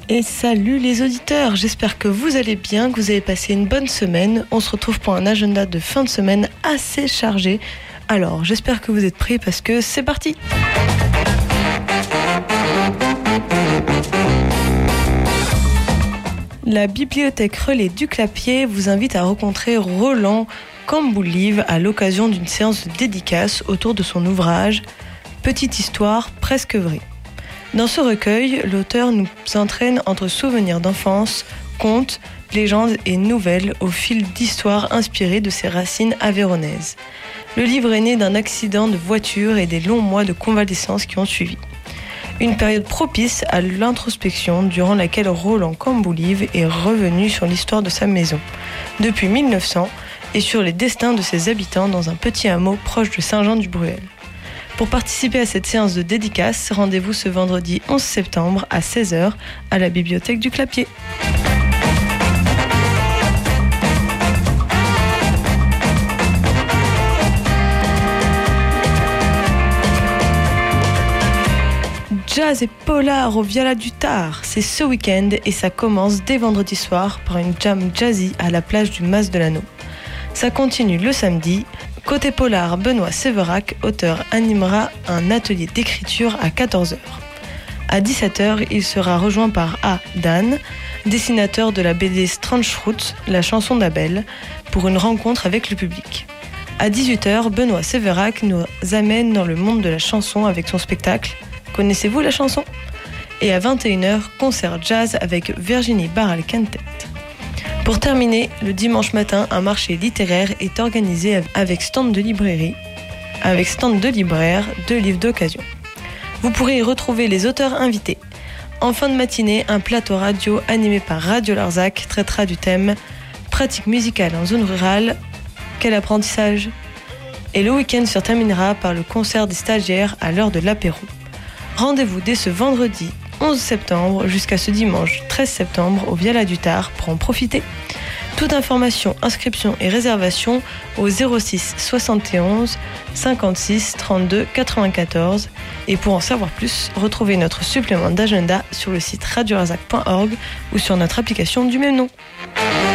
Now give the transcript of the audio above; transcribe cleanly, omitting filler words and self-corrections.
Et salut les auditeurs, j'espère que vous allez bien, que vous avez passé une bonne semaine. On se retrouve pour un agenda de fin de semaine assez chargé. Alors, j'espère que vous êtes prêts parce que c'est parti! La bibliothèque Relais du Clapier vous invite à rencontrer Roland Camboulive à l'occasion d'une séance de dédicace autour de son ouvrage « Petite histoire presque vraie ». Dans ce recueil, l'auteur nous entraîne entre souvenirs d'enfance, contes, légendes et nouvelles au fil d'histoires inspirées de ses racines aveyronaises. Le livre est né d'un accident de voiture et des longs mois de convalescence qui ont suivi. Une période propice à l'introspection durant laquelle Roland Camboulive est revenu sur l'histoire de sa maison, depuis 1900, et sur les destins de ses habitants dans un petit hameau proche de Saint-Jean-du-Bruel. Pour participer à cette séance de dédicace, rendez-vous ce vendredi 11 septembre à 16h à la bibliothèque du Clapier. Jazz et polar au Viala du Tard, c'est ce week-end et ça commence dès vendredi soir par une jam jazzy à la plage du Mas de l'Anneau. Ça continue le samedi. Côté polar, Benoît Séverac, auteur, animera un atelier d'écriture à 14h. À 17h, il sera rejoint par A. Dan, dessinateur de la BD Strangeroute, la chanson d'Abel, pour une rencontre avec le public. À 18h, Benoît Séverac nous amène dans le monde de la chanson avec son spectacle « Connaissez-vous la chanson ?» Et à 21h, concert jazz avec Virginie Barral Quintet. Pour terminer, le dimanche matin, un marché littéraire est organisé avec stand de libraires, 2 livres d'occasion. Vous pourrez y retrouver les auteurs invités. En fin de matinée, un plateau radio animé par Radio Larzac traitera du thème « Pratique musicale en zone rurale, quel apprentissage ?» Et le week-end se terminera par le concert des stagiaires à l'heure de l'apéro. Rendez-vous dès ce vendredi 11 septembre jusqu'à ce dimanche 13 septembre au Viala du Tard pour en profiter. Toute information, inscription et réservation au 06 71 56 32 94. Et pour en savoir plus, retrouvez notre supplément d'agenda sur le site radiolarzac.org ou sur notre application du même nom.